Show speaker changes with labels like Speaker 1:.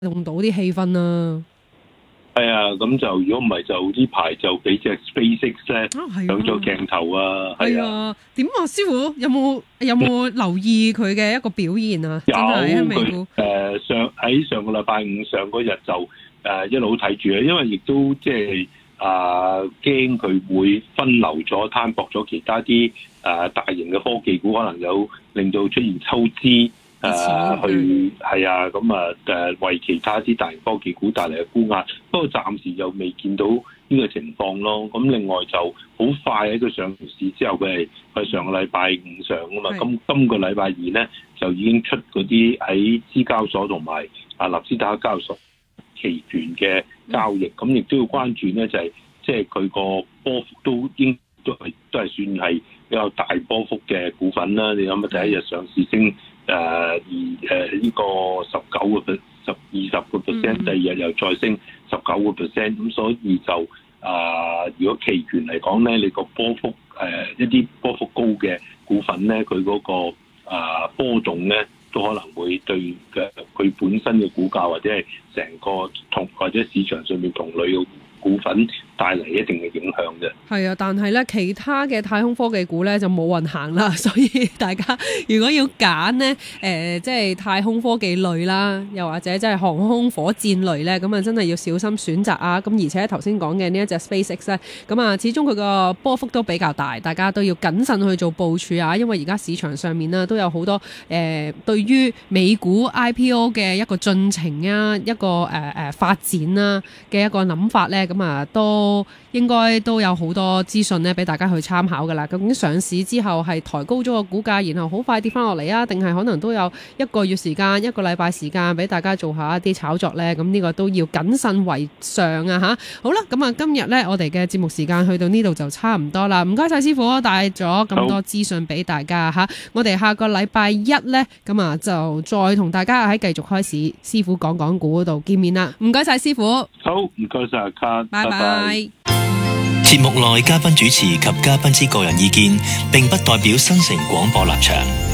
Speaker 1: 動到啲氣氛啦。
Speaker 2: 係啊，咁就如果唔係就呢排就俾隻 SpaceX 咧上咗鏡頭啊。
Speaker 1: 係啊，點啊，師傅有冇留意佢嘅一個表現啊？
Speaker 2: 有
Speaker 1: 佢
Speaker 2: 上個禮拜五上嗰日就一路睇住啊，因為亦都即係驚佢會分流咗、攤薄咗其他啲大型嘅科技股，可能有令到出現抽資。係啊，咁為其他啲大型科技股帶嚟嘅沽壓，不過暫時又未見到呢個情況咯。咁另外就好快喺佢上市之後，佢係上個禮拜五上啊嘛，咁今個禮拜二咧就已經出嗰啲喺資交所同埋納斯達克交易所期權嘅交易，咁亦都要關注咧，就係即係佢個波幅都係算係比較大波幅嘅股份啦。你諗下第一日上市升呢個20%，第二日又再升19%，咁所以就如果期權嚟講咧，你個波幅一啲波幅高嘅股份咧，佢嗰個波動咧，都可能會對佢本身嘅股價或者係成個或者市場上面同類嘅股份帶嚟一定嘅影響嘅。
Speaker 1: 係啊，但係咧其他嘅太空科技股咧就冇運行啦，所以大家如果要揀咧，即係太空科技類啦，又或者即係航空火箭類咧，咁啊真係要小心選擇啊！咁而且頭先講嘅呢一隻 SpaceX 咧，咁啊始終佢個波幅都比較大，大家都要謹慎去做部署啊！因為而家市場上面呢都有好多對於美股 IPO 嘅一個進程啊，一個發展啦嘅一個諗法咧。咁啊，都應該都有好多資訊咧，俾大家去參考噶啦。究竟上市之後係抬高咗個股價，然後好快跌翻落嚟啊？定係可能都有一個月時間、一個禮拜時間俾大家做下一啲炒作呢？咁呢個都要謹慎為上啊！吓，好啦，咁啊，今日呢，我哋嘅節目時間去到呢度就差唔多啦。唔該晒師傅，帶咗咁多資訊俾大家吓。我哋下個禮拜一呢，咁啊就再同大家喺繼續開始師傅講講股嗰度見面啦。唔該晒師傅，
Speaker 2: 好，唔該晒阿卡，
Speaker 1: 拜拜。
Speaker 3: 節目內嘉賓主持及嘉賓之個人意見，並不代表新城廣播立場。